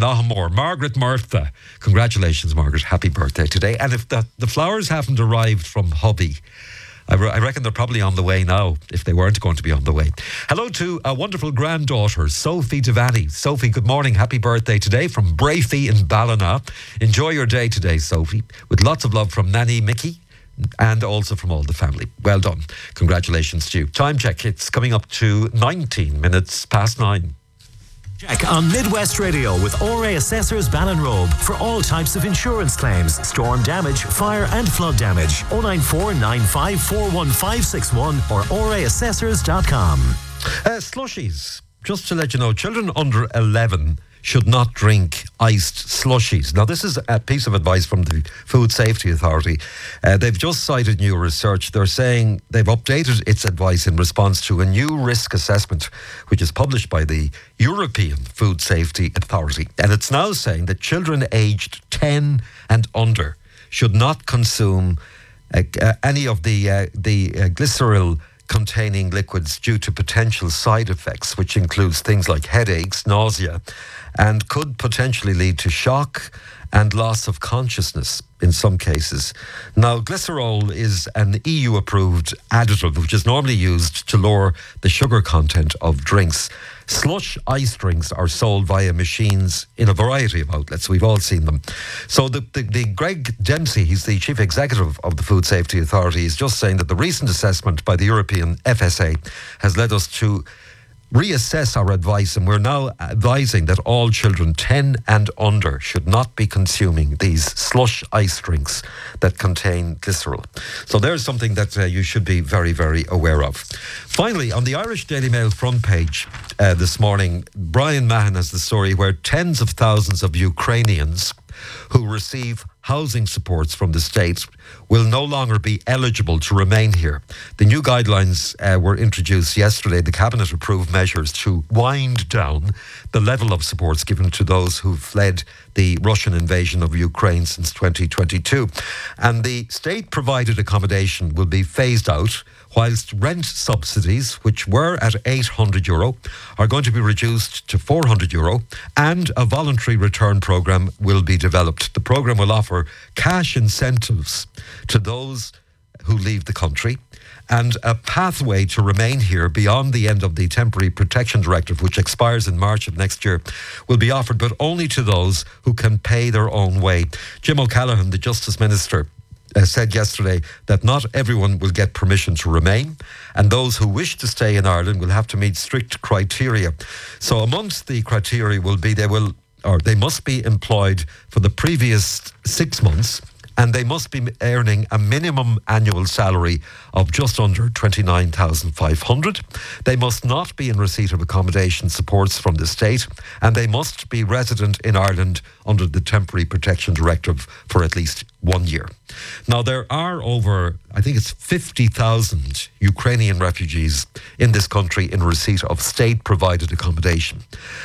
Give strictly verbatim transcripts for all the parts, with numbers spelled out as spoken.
Ahamore. Margaret Murtha. Congratulations, Margaret. Happy birthday today. And if the, the flowers haven't arrived from hubby, I, re- I reckon they're probably on the way now, if they weren't going to be on the way. Hello to a wonderful granddaughter, Sophie Devaney. Sophie, good morning. Happy birthday today from Brafey in Ballina. Enjoy your day today, Sophie, with lots of love from Nanny Mickey and also from all the family. Well done. Congratulations to you. Time check. It's coming up to nineteen minutes past nine. Check on Midwest Radio with O R A Assessors Ballinrobe for all types of insurance claims, storm damage, fire and flood damage. oh nine four nine five four one five six one or o r a assessors dot com. Uh, slushies. Just to let you know, children under eleven should not drink iced slushies. Now, this is a piece of advice from the Food Safety Authority. Uh, they've just cited new research. They're saying they've updated its advice in response to a new risk assessment, which is published by the European Food Safety Authority. And it's now saying that children aged ten and under should not consume uh, uh, any of the, uh, the uh, glycerol containing liquids due to potential side effects, which includes things like headaches, nausea, and could potentially lead to shock and loss of consciousness in some cases. Now, glycerol is an E U-approved additive which is normally used to lower the sugar content of drinks. Slush ice drinks are sold via machines in a variety of outlets. We've all seen them. So the, the, the Greg Dempsey, he's the Chief Executive of the Food Safety Authority, is just saying that the recent assessment by the European F S A has led us to reassess our advice, and we're now advising that all children ten and under should not be consuming these slush ice drinks that contain glycerol. So there's something that uh, you should be very, very aware of. Finally, on the Irish Daily Mail front page uh, this morning, Brian Mahan has the story where tens of thousands of Ukrainians who receive housing supports from the state will no longer be eligible to remain here. The new guidelines uh, were introduced yesterday. The Cabinet approved measures to wind down the level of supports given to those who fled the Russian invasion of Ukraine since twenty twenty-two. And the state-provided accommodation will be phased out, whilst rent subsidies, which were at eight hundred euro, are going to be reduced to four hundred euro, and a voluntary return programme will be developed. The programme will offer cash incentives to those who leave the country and a pathway to remain here beyond the end of the Temporary Protection Directive, which expires in March of next year, will be offered, but only to those who can pay their own way. Jim O'Callaghan, the Justice Minister, Uh, said yesterday that not everyone will get permission to remain, and those who wish to stay in Ireland will have to meet strict criteria. So amongst the criteria will be they will or they must be employed for the previous six months, and they must be earning a minimum annual salary of just under twenty-nine thousand five hundred. They must not be in receipt of accommodation supports from the state, and they must be resident in Ireland under the Temporary Protection Directive for at least one year. Now, there are over, I think it's fifty thousand Ukrainian refugees in this country in receipt of state-provided accommodation.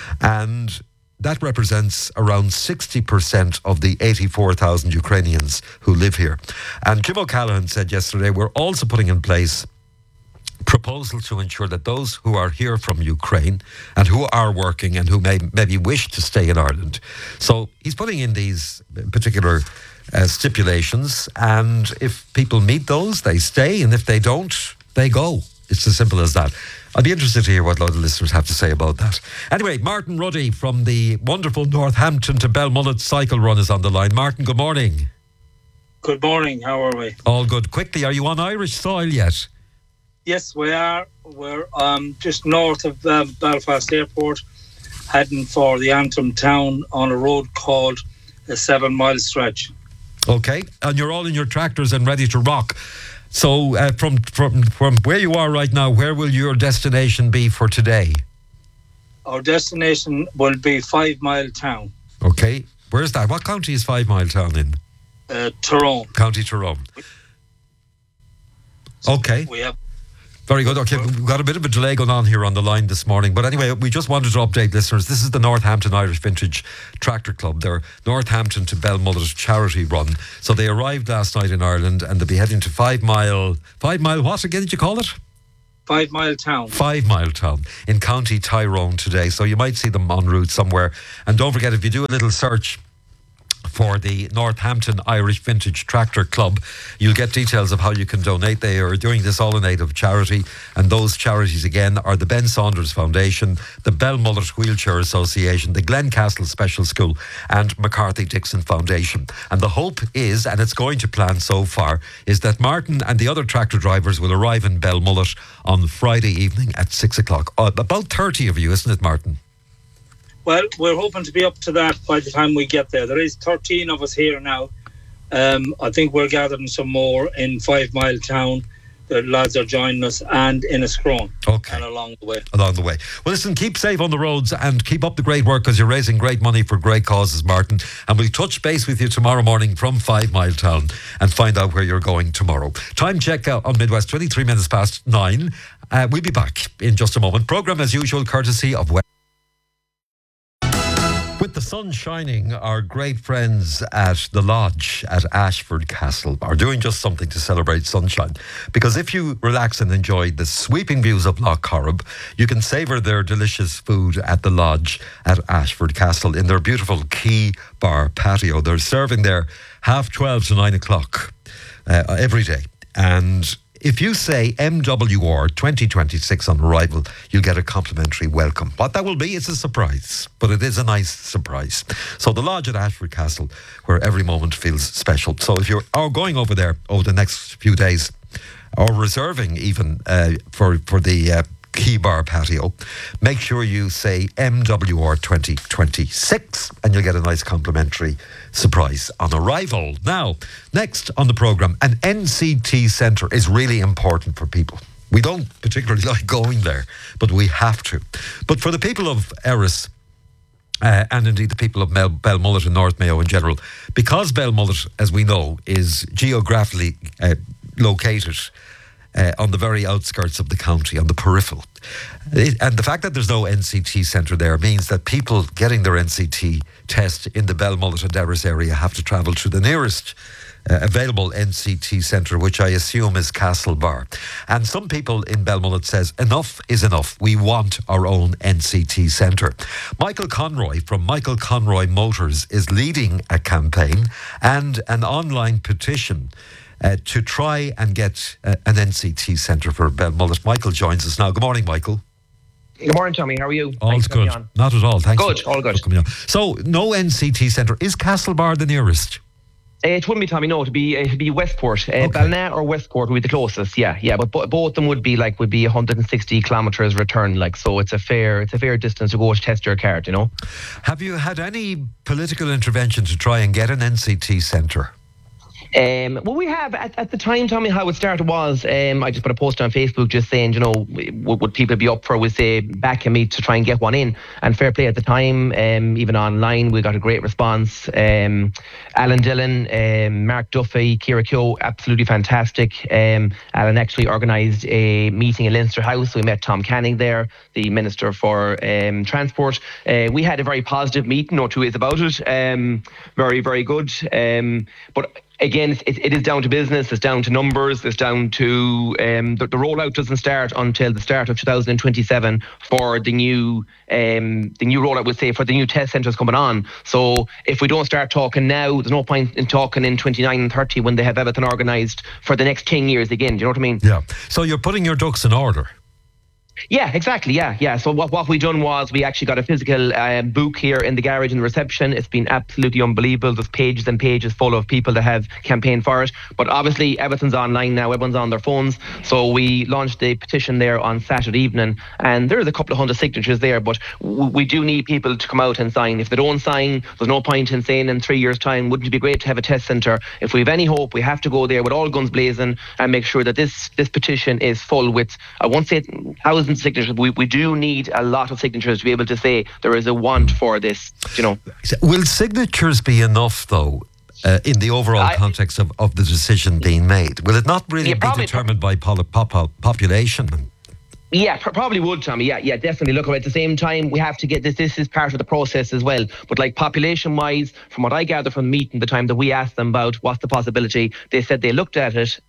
And that represents around sixty percent of the eighty-four thousand Ukrainians who live here. And Jim O'Callaghan said yesterday, we're also putting in place proposal to ensure that those who are here from Ukraine and who are working and who may maybe wish to stay in Ireland. So he's putting in these particular uh, stipulations, and if people meet those, they stay, and if they don't, they go. It's as simple as that. I'd be interested to hear what a lot of listeners have to say about that. Anyway, Martin Ruddy from the wonderful Northampton to Belmullet cycle run is on the line. Martin, good morning. Good morning. How are we? All good. Quickly, are you on Irish soil yet? Yes, we are. We're um, just north of uh, Belfast Airport, heading for the Antrim town on a road called a seven-mile stretch. Okay, and you're all in your tractors and ready to rock. So uh, from, from from where you are right now, where will your destination be for today? Our destination will be Five Mile Town. Okay, where's that? What county is Five Mile Town in? Uh, Tyrone. County Tyrone. Okay. We have. Very good. Okay, we've got a bit of a delay going on here on the line this morning. But anyway, we just wanted to update listeners. This is the Northampton Irish Vintage Tractor Club. They're Northampton to Belmullet charity run. So they arrived last night in Ireland, and they'll be heading to Five Mile... Five Mile what again did you call it? Five Mile Town. Five Mile Town in County Tyrone today. So you might see them en route somewhere. And don't forget, if you do a little search for the Northampton Irish Vintage Tractor Club, you'll get details of how you can donate. They are doing this all in aid of charity, and those charities again are the Ben Saunders Foundation, the Belmullet Wheelchair Association, the Glencastle Special School, and McCarthy Dixon Foundation. And the hope is, and it's going to plan so far, is that Martin and the other tractor drivers will arrive in Belmullet on Friday evening at six o'clock. Uh, about thirty of you, isn't it, Martin? Well, we're hoping to be up to that by the time we get there. There is thirteen of us here now. Um, I think we're gathering some more in Five Mile Town. The lads are joining us, and in Escrone. Okay. And along the way. Along the way. Well, listen, keep safe on the roads and keep up the great work, because you're raising great money for great causes, Martin. And we'll touch base with you tomorrow morning from Five Mile Town and find out where you're going tomorrow. Time check uh, on Midwest, twenty-three minutes past nine. Uh, we'll be back in just a moment. Programme as usual, courtesy of West. With the sun shining, our great friends at the Lodge at Ashford Castle are doing just something to celebrate sunshine. Because if you relax and enjoy the sweeping views of Loch Corrib, you can savour their delicious food at the Lodge at Ashford Castle in their beautiful Key Bar patio. They're serving there half twelve to nine o'clock uh, every day. And if you say M W R twenty twenty-six on arrival, you'll get a complimentary welcome. What that will be, it's a surprise, but it is a nice surprise. So the Lodge at Ashford Castle, where every moment feels special. So if you're are going over there over the next few days, or reserving even uh, for, for the uh, Key Bar patio, make sure you say M W R twenty twenty-six and you'll get a nice complimentary surprise on arrival. Now, next on the programme, an N C T centre is really important for people. We don't particularly like going there, but we have to. But for the people of Erris, Uh, and indeed the people of Mel- Belmullet and North Mayo in general, because Belmullet, as we know, is geographically uh, located uh, on the very outskirts of the county, on the peripheral. It, and the fact that there's no N C T centre there means that people getting their N C T test in the Belmullet and Erris area have to travel to the nearest Uh, available N C T centre, which I assume is Castlebar. And some people in Belmullet says, enough is enough. We want our own N C T centre. Michael Conroy from Michael Conroy Motors is leading a campaign and an online petition uh, to try and get uh, an N C T centre for Belmullet. Michael joins us now. Good morning, Michael. Good morning, Tommy. How are you? All's Thanks for good. coming on. Not at all. Thanks. Good, for, all good. for coming on. So, no N C T centre. Is Castlebar the nearest? Uh, it wouldn't be, Tommy, no. It'd be, it'd be Westport. Uh, Okay. Balna or Westport would be the closest, yeah. yeah. But bo- both of them would be like, would be one hundred sixty kilometres return, like, so it's a fair, it's a fair distance to go to test your card, you know. Have you had any political intervention to try and get an N C T centre? Um, well, we have at, at the time, Tommy, how it started was um, I just put a post on Facebook just saying, you know, would, would people be up for, we say, backing me to try and get one in? And fair play at the time, um, even online, we got a great response. Um, Alan Dillon, um, Mark Duffy, Ciara Keogh, absolutely fantastic. Um, Alan actually organised a meeting in Leinster House. We met Tom Canning there, the Minister for um, Transport. Uh, we had a very positive meeting, no two ways about it. Um, very, very good. Um, but Again, it, it is down to business, it's down to numbers, it's down to um, the, the rollout doesn't start until the start of two thousand twenty-seven for the new um, the new rollout, would say, for the new test centres coming on. So if we don't start talking now, there's no point in talking in twenty-nine and thirty when they have everything organised for the next ten years again. Do you know what I mean? Yeah. So you're putting your ducks in order. Yeah, exactly. Yeah, yeah. So what, what we done was we actually got a physical uh, book here in the garage in the reception. It's been absolutely unbelievable. There's pages and pages full of people that have campaigned for it. But obviously everything's online now. Everyone's on their phones. So we launched the petition there on Saturday evening, and there's a couple of hundred signatures there. But w- we do need people to come out and sign. If they don't sign, there's no point in saying in three years' time, wouldn't it be great to have a test centre? If we have any hope, we have to go there with all guns blazing and make sure that this this petition is full with, I won't say thousands signatures. We we do need a lot of signatures to be able to say there is a want for this, you know. Will signatures be enough, though, uh, in the overall I, context of, of the decision being made? Will it not really yeah, be probably, determined by pol- pop- population? Yeah, pr- probably would, Tommy. Yeah, yeah, definitely. Look, at the same time, we have to get this. This is part of the process as well. But like population-wise, from what I gather from the meeting, the time that we asked them about what's the possibility, they said they looked at it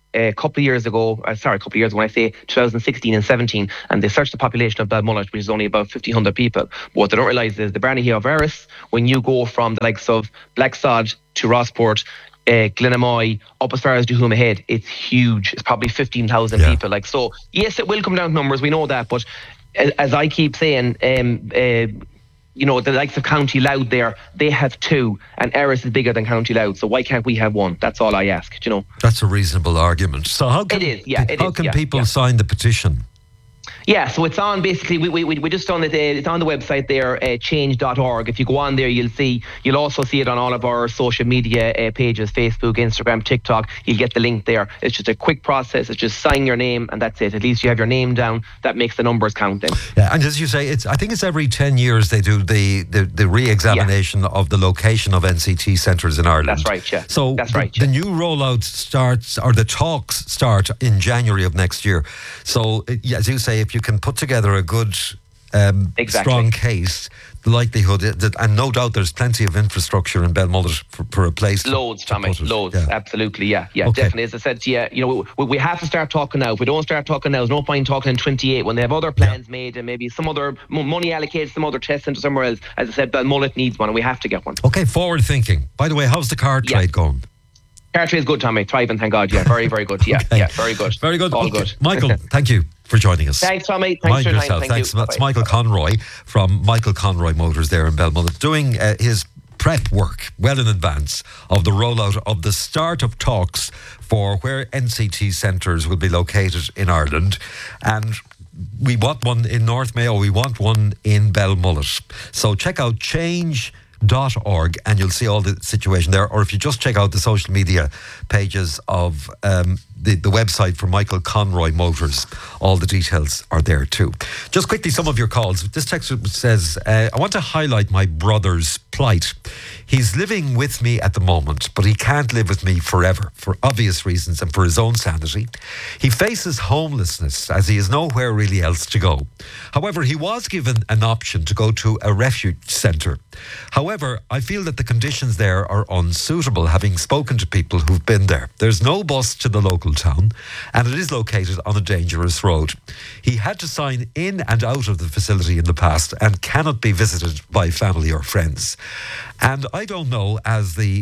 a couple of years ago, uh, sorry, a couple of years ago, when I say twenty sixteen and seventeen, and they searched the population of Balmullet, which is only about fifteen hundred people. But what they don't realise is the Barony of Erris, when you go from the likes of Blacksod to Rossport, uh, Glenamoy, up as far as Dohuma Head, it's huge. It's probably fifteen thousand Yeah. people. Like, so, yes, it will come down to numbers, we know that, but as, as I keep saying, um, uh, you know, the likes of County Louth there, they have two, and Erris is bigger than County Louth, so why can't we have one? That's all I ask, do you know? That's a reasonable argument. So how can, It is, yeah, it how is, can yeah, people yeah. sign the petition? Yeah, so it's on basically, we we, we just on it, uh, it's on the website there, uh, change dot org. If you go on there, you'll see, you'll also see it on all of our social media uh, pages, Facebook, Instagram, TikTok. You'll get the link there. It's just a quick process. It's just sign your name and that's it. At least you have your name down. That makes the numbers count then. Yeah, and as you say, it's I think it's every ten years they do the, the, the re-examination of the location of N C T centres in Ireland. That's right, yeah. So That's the, right, the yeah. new rollout starts, or the talks start in January of next year. So, uh, yeah, as you say, if you can put together a good, um, Exactly. strong case, the likelihood, is that, and no doubt there's plenty of infrastructure in Belmullet for, for a place to, Loads, to Tommy, put it. loads. Yeah. Absolutely, yeah, yeah, Okay. definitely. As I said to you, you know, we, we have to start talking now. If we don't start talking now, there's no point talking in twenty-eight when they have other plans made and maybe some other mo- money allocated, some other test centre somewhere else. As I said, Belmullet needs one and we have to get one. Okay, forward thinking. By the way, how's the car Yeah. trade going? Car trade is good, Tommy. Thriving, thank God. Yeah, very, very good. Yeah, Okay. yeah, very good. Very good. All Okay. good. Michael, thank you for joining us. Thanks, Tommy. Thanks Mind for your yourself. time. Thank Thanks. you. That's Bye-bye. Michael Conroy from Michael Conroy Motors there in Belmullet, doing uh, his prep work well in advance of the rollout of the start of talks for where N C T centres will be located in Ireland. And we want one in North Mayo, we want one in Belmullet. So check out change dot org and you'll see all the situation there. Or if you just check out the social media pages of um, the, the website for Michael Conroy Motors, all the details are there too. Just quickly, some of your calls. This text says, uh, I want to highlight my brother's plight. He's living with me at the moment, but he can't live with me forever for obvious reasons and for his own sanity. He faces homelessness as he has nowhere really else to go. However, he was given an option to go to a refuge centre. However, I feel that the conditions there are unsuitable, having spoken to people who've been there. There's no bus to the local town, and it is located on a dangerous road. He had to sign in and out of the facility in the past and cannot be visited by family or friends. And I don't know, as the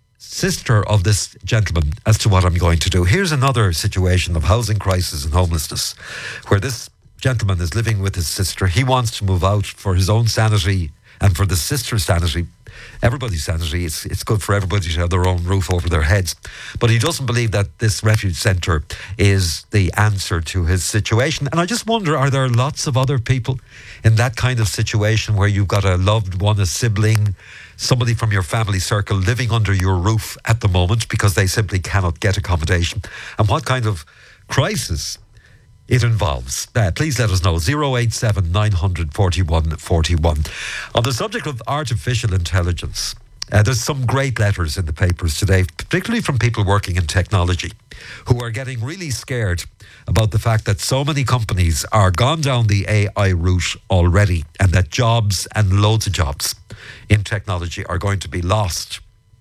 sister of this gentleman, as to what I'm going to do. Here's another situation of housing crisis and homelessness, where this gentleman is living with his sister. He wants to move out for his own sanity and for the sister's sanity, everybody's sanity. It's it's good for everybody to have their own roof over their heads. But he doesn't believe that this refuge centre is the answer to his situation. And I just wonder, are there lots of other people in that kind of situation where you've got a loved one, a sibling, somebody from your family circle living under your roof at the moment because they simply cannot get accommodation? And what kind of crisis it involves? Uh, please let us know. zero eight seven nine four one four one. On the subject of artificial intelligence, uh, there's some great letters in the papers today, particularly from people working in technology, who are getting really scared about the fact that so many companies are gone down the A I route already, and that jobs and loads of jobs in technology are going to be lost.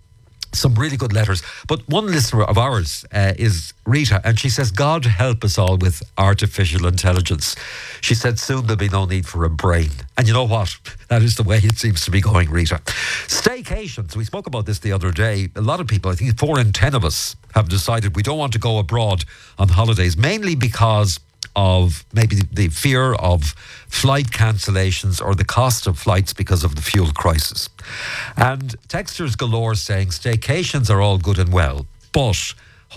Some really good letters. But one listener of ours uh, is Rita, and she says, God help us all with artificial intelligence. She said, soon there'll be no need for a brain. And you know what? That is the way it seems to be going, Rita. Staycations. We spoke about this the other day. A lot of people, I think four in ten of us, have decided we don't want to go abroad on holidays, mainly because of maybe the fear of flight cancellations or the cost of flights because of the fuel crisis. And texters galore saying staycations are all good and well, but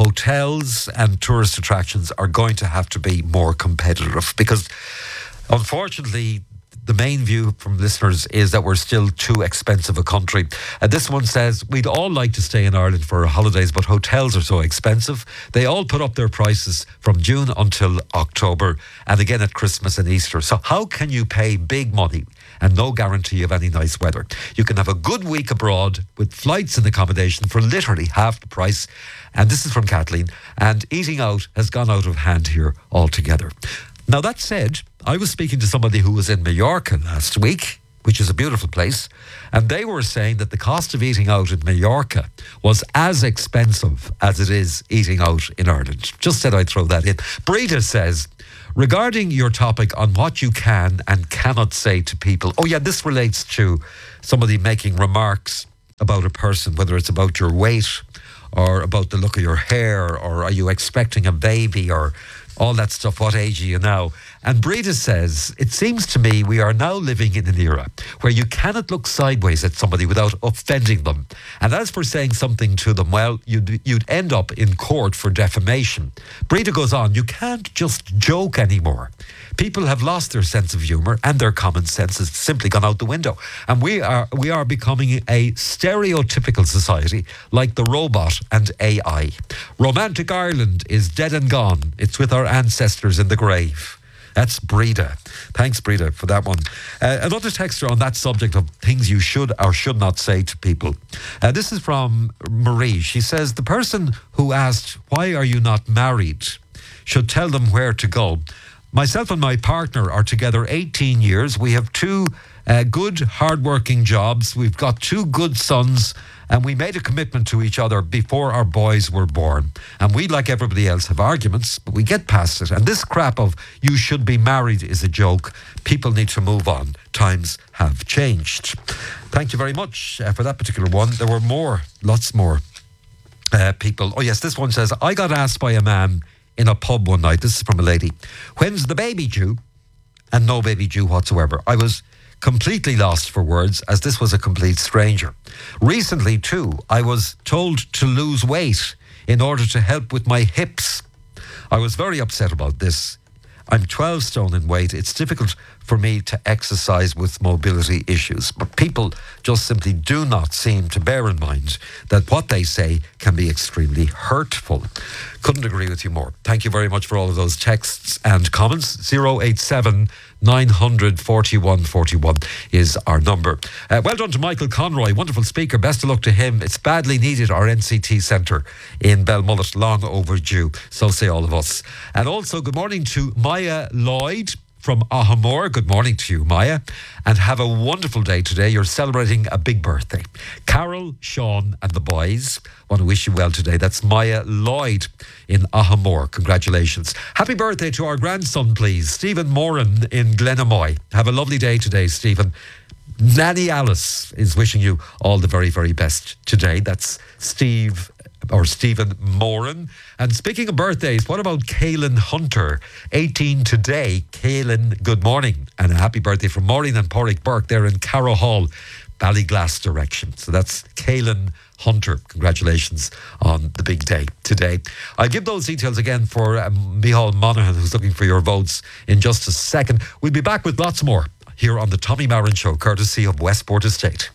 hotels and tourist attractions are going to have to be more competitive, because unfortunately the main view from listeners is that we're still too expensive a country. And this one says, we'd all like to stay in Ireland for our holidays, but hotels are so expensive. They all put up their prices from June until October, and again at Christmas and Easter. So how can you pay big money and no guarantee of any nice weather? You can have a good week abroad with flights and accommodation for literally half the price. And this is from Kathleen. And eating out has gone out of hand here altogether. Now, that said, I was speaking to somebody who was in Mallorca last week, which is a beautiful place, and they were saying that the cost of eating out in Mallorca was as expensive as it is eating out in Ireland. Just said I'd throw that in. Brita says, regarding your topic on what you can and cannot say to people, oh yeah, this relates to somebody making remarks about a person, whether it's about your weight or about the look of your hair, or are you expecting a baby, or all that stuff, what age are you now? And Breda says, it seems to me we are now living in an era where you cannot look sideways at somebody without offending them. And as for saying something to them, well, you'd, you'd end up in court for defamation. Breda goes on, you can't just joke anymore. People have lost their sense of humour, and their common sense has simply gone out the window. And we are we are becoming a stereotypical society like the robot and A I. Romantic Ireland is dead and gone. It's with our ancestors in the grave. That's Breda. Thanks, Breda, for that one. Uh, another texter on that subject of things you should or should not say to people. Uh, this is from Marie. She says, the person who asked, why are you not married, should tell them where to go. Myself and my partner are together eighteen years. We have two uh, good, hard-working jobs. We've got two good sons, and we made a commitment to each other before our boys were born. And we, like everybody else, have arguments, but we get past it. And this crap of you should be married is a joke. People need to move on. Times have changed. Thank you very much uh, for that particular one. There were more, lots more uh, people. Oh yes, this one says, I got asked by a man in a pub one night, this is from a lady, when's the baby due? And no baby due whatsoever. I was completely lost for words, as this was a complete stranger. Recently too, I was told to lose weight in order to help with my hips. I was very upset about this. I'm twelve stone in weight. It's difficult for me to exercise with mobility issues. But people just simply do not seem to bear in mind that what they say can be extremely hurtful. Couldn't agree with you more. Thank you very much for all of those texts and comments. zero eight seven nine hundred forty-one forty-one is our number. Uh, well done to Michael Conroy, wonderful speaker. Best of luck to him. It's badly needed, our N C T centre in Belmullet, long overdue. So say all of us. And also good morning to Maya Lloyd from Ahamore. Good morning to you, Maya, and have a wonderful day today. You're celebrating a big birthday. Carol, Sean and the boys want to wish you well today. That's Maya Lloyd in Ahamore. Congratulations. Happy birthday to our grandson, please, Stephen Moran in Glenamoy. Have a lovely day today, Stephen. Nanny Alice is wishing you all the very, very best today. That's Steve or Stephen Moran. And speaking of birthdays, what about Kaylin Hunter? eighteen today. Kaylin, good morning. And a happy birthday from Maureen and Porrick Burke there in Carrow Hall, Ballyglass direction. So that's Kaylin Hunter. Congratulations on the big day today. I'll give those details again for um, Micheál Monaghan, who's looking for your votes in just a second. We'll be back with lots more here on the Tommy Marin Show, courtesy of Westport Estate.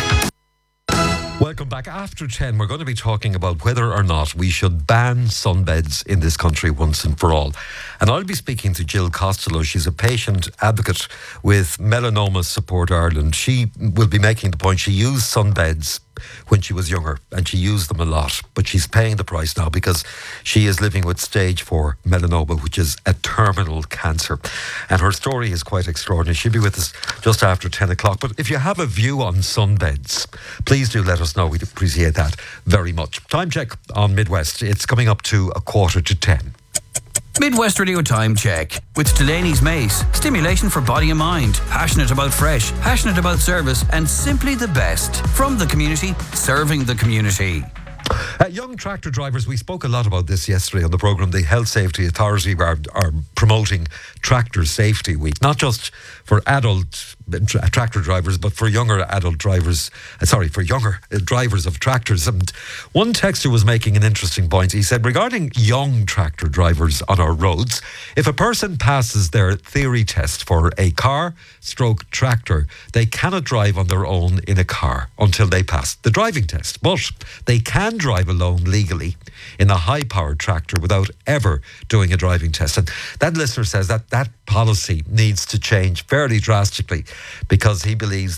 Welcome back. After ten, we're going to be talking about whether or not we should ban sunbeds in this country once and for all. And I'll be speaking to Jill Costello. She's a patient advocate with Melanoma Support Ireland. She will be making the point she used sunbeds when she was younger, and she used them a lot, but she's paying the price now because she is living with stage four melanoma, which is a terminal cancer. And her story is quite extraordinary. She'll be with us just after ten o'clock. But if you have a view on sunbeds, please do let us know. We'd appreciate that very much. Time check on Midwest. It's coming up to a quarter to ten. Midwest Radio Time Check with Delaney's Mace. Stimulation for body and mind. Passionate about fresh, passionate about service, and simply the best. From the community, serving the community. Uh, young tractor drivers, we spoke a lot about this yesterday on the programme. The Health Safety Authority are, are promoting Tractor Safety Week, not just for adult tra- tractor drivers, but for younger adult drivers, uh, sorry, for younger uh, drivers of tractors. And one texter was making an interesting point. He said, regarding young tractor drivers on our roads, if a person passes their theory test for a car stroke tractor, they cannot drive on their own in a car until they pass the driving test. But they can drive alone legally in a high-powered tractor without ever doing a driving test. And that listener says that that policy needs to change fairly drastically because he believes that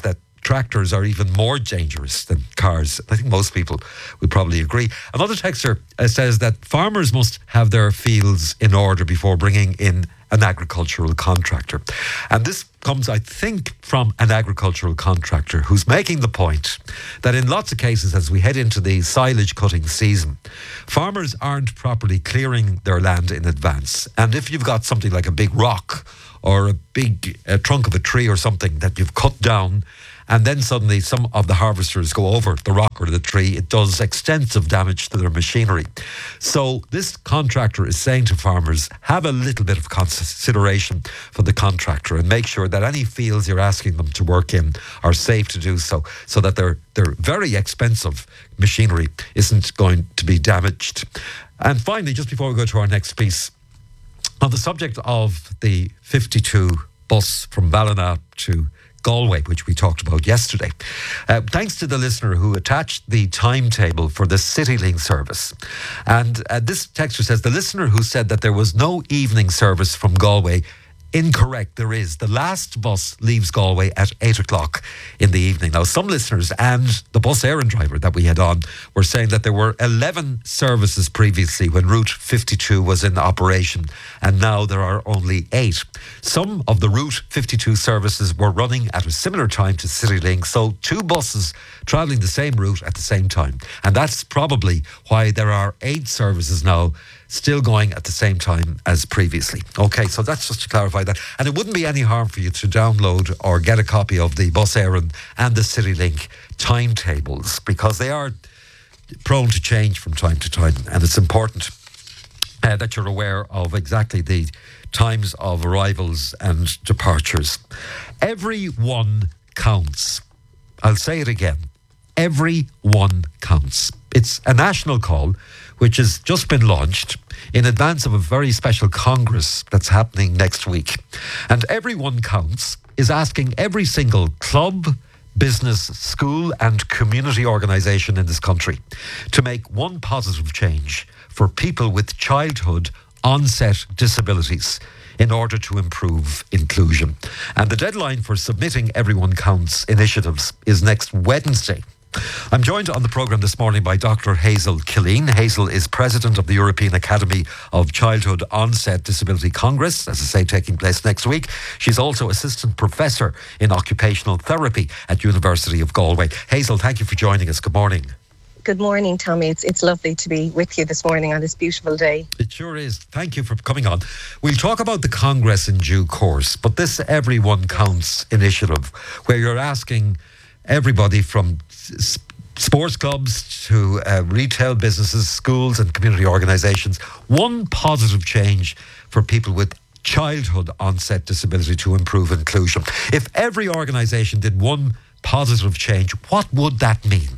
tractors are even more dangerous than cars. I think most people would probably agree. Another texter uh, says that farmers must have their fields in order before bringing in an agricultural contractor. And this comes, I think, from an agricultural contractor who's making the point that in lots of cases, as we head into the silage cutting season, farmers aren't properly clearing their land in advance. And if you've got something like a big rock or a big uh, trunk of a tree or something that you've cut down, and then suddenly some of the harvesters go over the rock or the tree, it does extensive damage to their machinery. So this contractor is saying to farmers, have a little bit of consideration for the contractor and make sure that any fields you're asking them to work in are safe to do so, so that their, their very expensive machinery isn't going to be damaged. And finally, just before we go to our next piece, on the subject of the fifty-two bus from Ballina to Galway, which we talked about yesterday. Uh, thanks to the listener who attached the timetable for the CityLink service. And uh, this texter says, the listener who said that there was no evening service from Galway, incorrect, there is. The last bus leaves Galway at eight o'clock in the evening. Now, some listeners and the bus errand driver that we had on were saying that there were eleven services previously when Route fifty-two was in operation, and now there are only eight. Some of the Route fifty-two services were running at a similar time to CityLink, so two buses travelling the same route at the same time. And that's probably why there are eight services now still going at the same time as previously. Okay, so that's just to clarify that. And it wouldn't be any harm for you to download or get a copy of the Bus Éireann and the CityLink timetables, because they are prone to change from time to time, and it's important uh, that you're aware of exactly the times of arrivals and departures. Every one counts. I'll say it again. Every one counts. It's a national call which has just been launched in advance of a very special Congress that's happening next week. And Everyone Counts is asking every single club, business, school and community organisation in this country to make one positive change for people with childhood onset disabilities in order to improve inclusion. And the deadline for submitting Everyone Counts initiatives is next Wednesday. I'm joined on the programme this morning by Doctor Hazel Killeen. Hazel is President of the European Academy of Childhood Onset Disability Congress, as I say, taking place next week. She's also Assistant Professor in Occupational Therapy at University of Galway. Hazel, thank you for joining us. Good morning. Good morning, Tommy. It's it's lovely to be with you this morning on this beautiful day. It sure is. Thank you for coming on. We'll talk about the Congress in due course, but this Everyone Counts initiative, where you're asking everybody from s- sports clubs to uh, retail businesses, schools and community organisations, one positive change for people with childhood onset disability to improve inclusion. If every organisation did one positive change, what would that mean?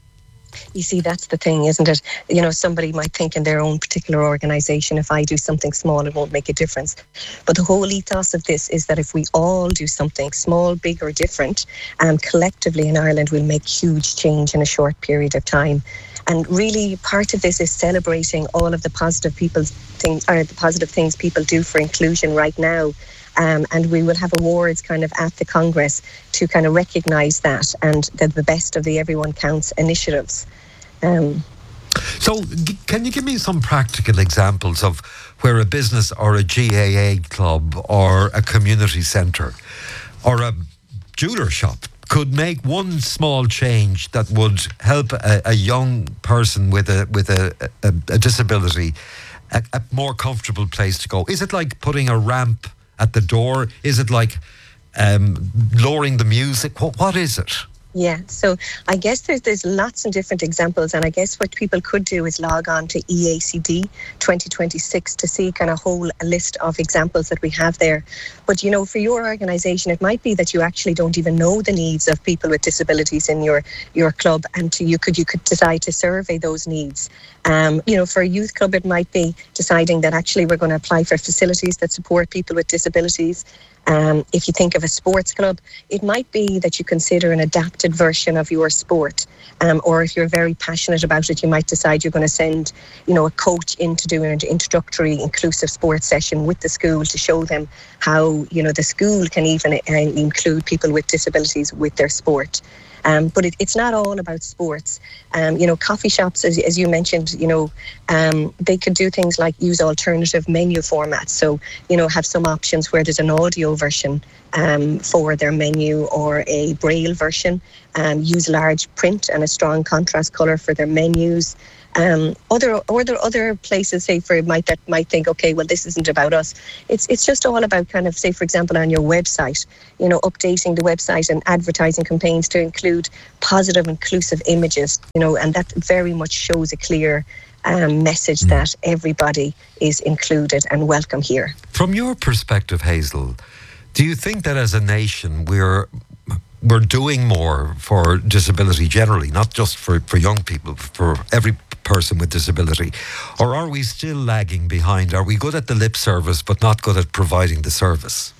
You see, that's the thing, isn't it? You know, somebody might think in their own particular organisation, if I do something small, it won't make a difference. But the whole ethos of this is that if we all do something small, big or different, um, collectively in Ireland, we'll make huge change in a short period of time. And really, part of this is celebrating all of the positive people things, or the positive things people do for inclusion right now. Um, and we will have awards kind of at the Congress to kind of recognise that and the, the best of the Everyone Counts initiatives. Um, so g- can you give me some practical examples of where a business or a G A A club or a community centre or a jeweller shop could make one small change that would help a, a young person with a with a, a, a disability a, a more comfortable place to go? Is it like putting a ramp at the door? Is it like um, lowering the music? What, what is it? Yeah, so I guess there's there's lots of different examples, and I guess what people could do is log on to E A C D twenty twenty-six to see kind of a whole list of examples that we have there. But, you know, for your organisation, it might be that you actually don't even know the needs of people with disabilities in your your club, and to, you could you could decide to survey those needs. Um, you know, for a youth club, it might be deciding that actually we're going to apply for facilities that support people with disabilities. Um, if you think of a sports club, it might be that you consider an adapted version of your sport. Um, or if you're very passionate about it, you might decide you're going to send, you know, a coach in to do an introductory inclusive sports session with the school to show them how, you know, the school can even uh, include people with disabilities with their sport. Um, but it, it's not all about sports. Um, you know, coffee shops, as, as you mentioned, you know, um, they could do things like use alternative menu formats. So, you know, have some options where there's an audio version um, for their menu or a braille version. Um, use large print and a strong contrast colour for their menus. Um, other other other places, say for might that might think, okay, well, this isn't about us. It's it's just all about kind of, say, for example, on your website, you know, updating the website and advertising campaigns to include positive, inclusive images, you know, and that very much shows a clear um, message that everybody is included and welcome here. From your perspective, Hazel, do you think that as a nation we're we're doing more for disability generally, not just for, for young people, for every person with disability? Or are we still lagging behind? Are we good at the lip service but not good at providing the service?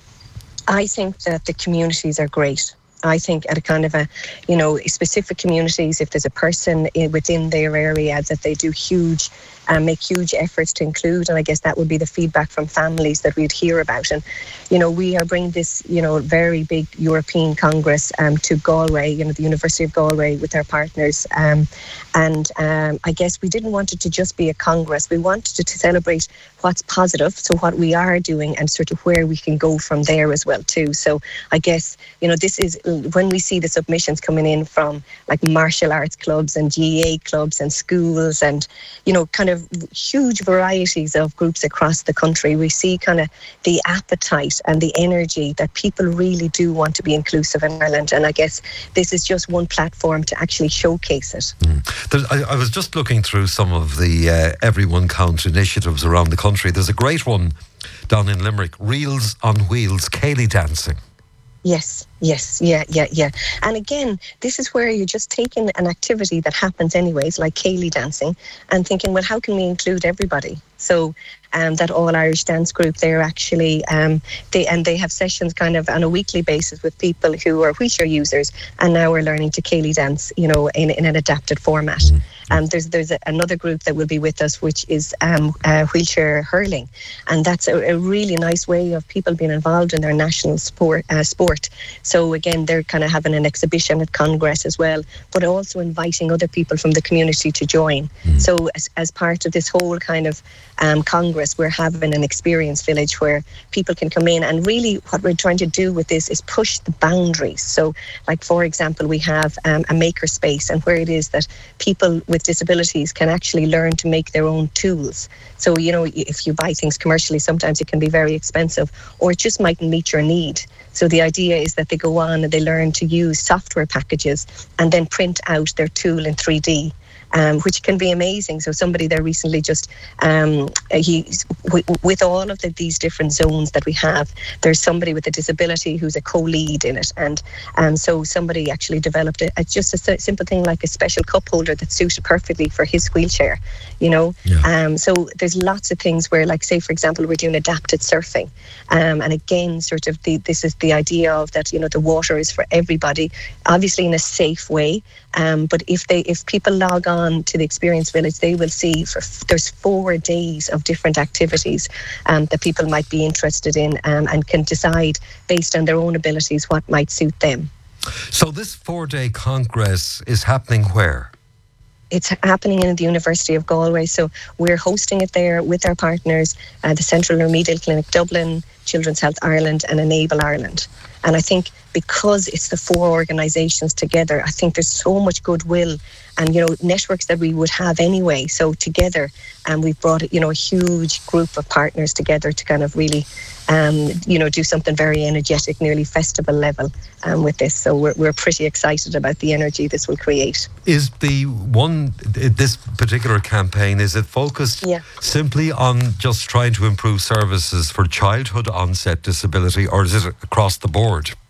I think that the communities are great. I think at a kind of a, you know, specific communities, if there's a person in, within their area that they do huge, um, make huge efforts to include, and I guess that would be the feedback from families that we'd hear about. And, you know, we are bringing this, you know, very big European Congress um, to Galway, you know, the University of Galway with our partners. Um, and um, I guess we didn't want it to just be a Congress. We wanted to, to celebrate what's positive, so what we are doing and sort of where we can go from there as well too. So I guess, you know, this is when we see the submissions coming in from like martial arts clubs and G A A clubs and schools and, you know, kind of huge varieties of groups across the country, we see kind of the appetite and the energy that people really do want to be inclusive in Ireland. And I guess this is just one platform to actually showcase it. Mm. There, I, I was just looking through some of the uh, Everyone Counts initiatives around the country. There's a great one down in Limerick, Reels on Wheels, Céilí dancing. Yes, yes, yeah, yeah, yeah. And again, this is where you're just taking an activity that happens anyways, like Céilí dancing, and thinking, well, how can we include everybody? So um, that All Irish Dance Group, they're actually, um, they and they have sessions kind of on a weekly basis with people who are wheelchair users, and now we're learning to Céilí dance, you know, in, in an adapted format. Mm-hmm. Um, there's there's a, another group that will be with us, which is um, uh, wheelchair hurling, and that's a, a really nice way of people being involved in their national sport. Uh, sport. So again, they're kind of having an exhibition at Congress as well, but also inviting other people from the community to join. Mm. So as, as part of this whole kind of um, Congress, we're having an experience village where people can come in, and really what we're trying to do with this is push the boundaries. So like, for example, we have um, a maker space, and where it is that people with disabilities can actually learn to make their own tools. So, you know, if you buy things commercially, sometimes it can be very expensive, or it just mightn't meet your need. So the idea is that they go on and they learn to use software packages and then print out their tool in three D. Um, which can be amazing. So somebody there recently just, um, he, w- with all of the, these different zones that we have, there's somebody with a disability who's a co-lead in it. And um, so somebody actually developed it. It's just a simple thing like a special cup holder that suited perfectly for his wheelchair, you know. Yeah. Um, so there's lots of things where, like, say, for example, we're doing adapted surfing. Um, and again, sort of the, this is the idea of that, you know, the water is for everybody, obviously in a safe way. Um, but if they, if people log on to the Experience Village, they will see for, there's four days of different activities um, that people might be interested in, um, and can decide based on their own abilities what might suit them. So this four-day congress is happening where? It's happening in the University of Galway. So we're hosting it there with our partners, uh, the Central Remedial Clinic Dublin, Children's Health Ireland and Enable Ireland. And I think because it's the four organisations together, I think there's so much goodwill and, you know, networks that we would have anyway. So together, and um, we've brought, you know, a huge group of partners together to kind of really, um, you know, do something very energetic, nearly festival level um, with this. So we're we're pretty excited about the energy this will create. Is the one, this particular campaign, is it focused yeah. simply on just trying to improve services for childhood onset disability, or is it across the board?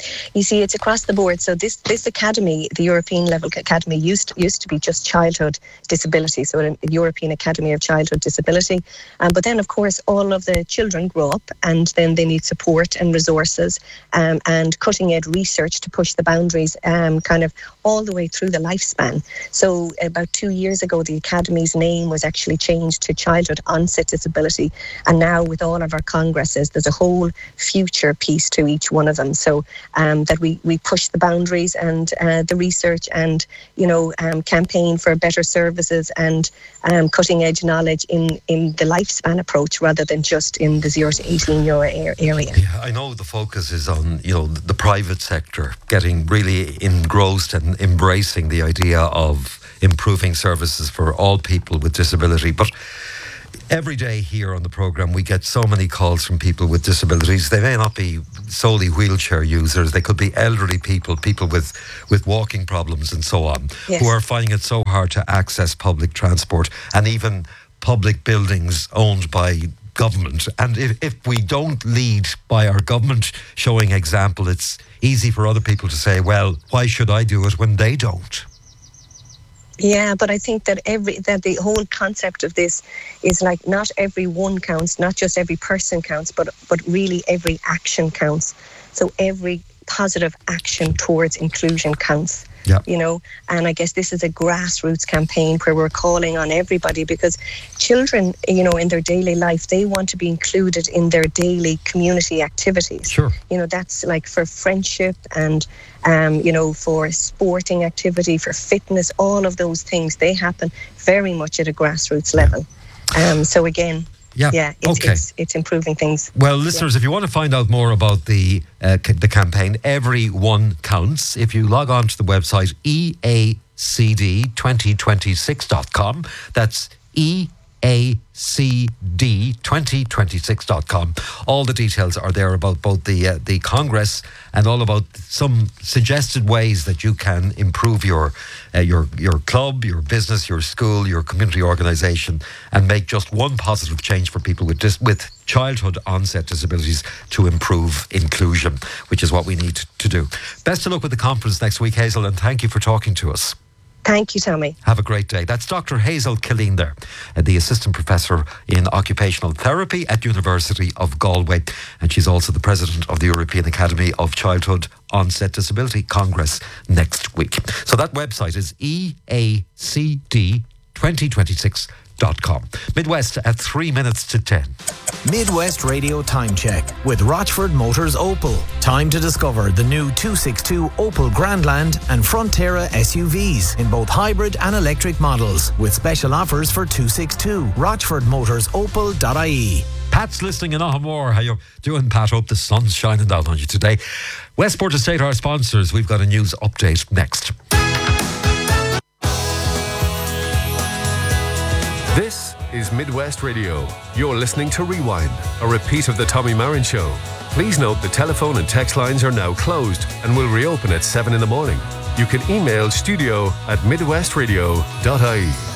You see, it's across the board. So this this academy, the European level academy, used to, used to be just childhood disability, so a European Academy of Childhood Disability. Um, but then, of course, all of the children grow up and then they need support and resources um, and cutting-edge research to push the boundaries um, kind of all the way through the lifespan. So about two years ago, the Academy's name was actually changed to Childhood Onset Disability. And now with all of our congresses, there's a whole future piece to each one of them. So um, that we, we push the boundaries and uh, the research and, you know, um, campaign for better services and um, cutting edge knowledge in, in the lifespan approach rather than just in the zero to eighteen year area. Yeah, I know the focus is on, you know, the private sector getting really engrossed and embracing the idea of improving services for all people with disability. But every day here on the programme, we get so many calls from people with disabilities. They may not be solely wheelchair users. They could be elderly people, people with, with walking problems and so on, yes, who are finding it so hard to access public transport and even public buildings owned by government. And if, if we don't lead by our government showing example, it's easy for other people to say, well, why should I do it when they don't? Yeah, but I think that every that the whole concept of this is like not every one counts, not just every person counts, but but really every action counts. So every positive action towards inclusion counts. Yeah. You know, and I guess this is a grassroots campaign where we're calling on everybody, because children, you know, in their daily life, they want to be included in their daily community activities. Sure. You know, that's like for friendship and, um, you know, for sporting activity, for fitness, all of those things, they happen very much at a grassroots level. Um, so again, Yeah, yeah, it's, okay. it's, it's improving things. Well, listeners, yeah. if you want to find out more about the uh, c- the campaign, Every One Counts, if you log on to the website e a c d twenty twenty-six dot com, that's E A C D twenty twenty-six dot com. All the details are there about both the uh, the Congress and all about some suggested ways that you can improve your uh, your your club, your business, your school, your community organisation, and make just one positive change for people with dis- with childhood onset disabilities to improve inclusion, which is what we need to do. Best of luck with the conference next week, Hazel, and thank you for talking to us. Thank you, Tommy. Have a great day. That's Doctor Hazel Killeen there, uh, the Assistant Professor in Occupational Therapy at University of Galway. And she's also the President of the European Academy of Childhood Onset Disability Congress next week. So that website is E A C D twenty twenty-six dot com. Midwest at three minutes to ten. Midwest Radio Time Check with Rochford Motors Opel. Time to discover the new two sixty-two Opel Grandland and Frontera S U Vs in both hybrid and electric models with special offers for two sixty-two. rochford motors opel dot I E. Pat's listening in Ahamore. How you doing, Pat? Hope the sun's shining down on you today. Westport Estate, our sponsors. We've got a news update next. This is Midwest Radio. You're listening to Rewind, a repeat of the Tommy Marin Show. Please note the telephone and text lines are now closed and will reopen at seven in the morning. You can email studio at midwestradio dot I E.